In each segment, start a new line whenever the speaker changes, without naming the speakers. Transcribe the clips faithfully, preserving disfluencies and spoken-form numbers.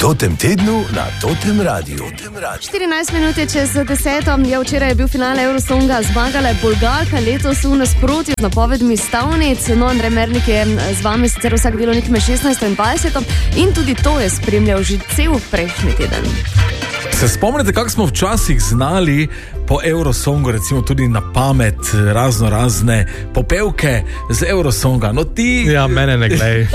totem tednu na Totem Radiu.
štirinajst minut je čez deseto, ja, včeraj je bil finale Eurosonga, zmagala je Bolgarka, letos v nasprotju z napovedmi stavnic. No, Andrej Mernik je z vami sicer vsak delovnik med šestnajsto in dvajseto in tudi to je spremljal že cel prejšnji teden.
Se spomnite, kako smo včasih znali po Eurosongu, recimo tudi na pamet, razno razne popevke z Eurosonga? No ti...
Ja, mene ne glej.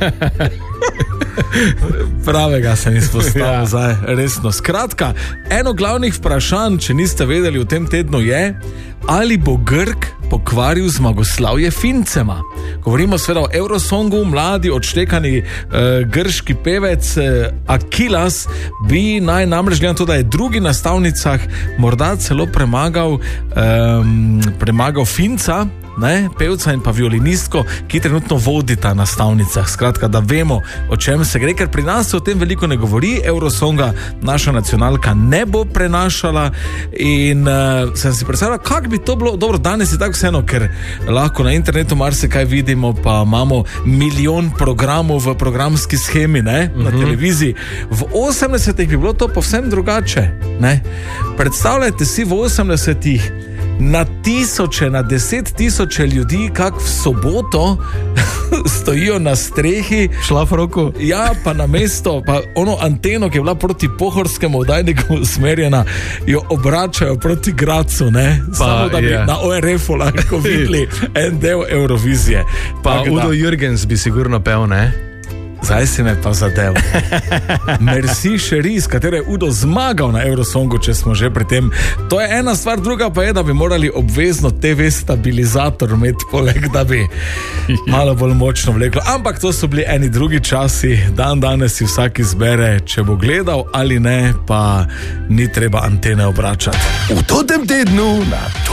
Pravega sem izpostavil,
Ja.
zdaj, resno. Skratka, eno glavnih vprašanj, če niste vedeli v tem tednu, je, ali bo Grk pokvaril zmagoslavje Fincema. Govorimo seveda o Eurosongu, mladi odštekani eh, grški pevec eh, Akilas bi naj namreč glede na to, da je drugi na stavnicah morda celo premagal, eh, premagal Finca, ne, pevca in pa violinistko, ki trenutno vodita na stavnicah. Skratka, da vemo, o čem se gre, ker pri nas se o tem veliko ne govori. Eurosonga naša nacionalka ne bo prenašala in uh, sem si predstavljala, kako bi to bilo. Dobro, danes je tako vseeno, ker lahko na internetu marsikaj vidimo, pa imamo milijon programov v programski shemi, ne, na
Mhm.
televiziji. V osemdesetih bi bilo to povsem drugače, ne. Predstavljajte si v osemdesetih na tisoče, na deset tisoče ljudi, kak v soboto stojijo na strehi.
Šla v roko.
Ja, pa na mesto, pa ono anteno, ki je bila proti pohorskemu oddajniku usmerjena, jo obračajo proti Gracu, ne? Samo da bi
je.
na O R F-u lahko videli en del Eurovizije.
Pa
Tako da-
Udo Jürgens bi sigurno pel, ne?
Zdaj si me pa zadev. Merci Cherie, s katero je Udo zmagal na Eurosongu, če smo že pri tem. To je ena stvar, druga pa je, da bi morali obvezno T V stabilizator imeti poleg, da bi malo bolj močno vleklo. Ampak to so bili eni drugi časi, dan danes si vsak izbere, če bo gledal ali ne, pa ni treba antene obračati.
V totem tednu na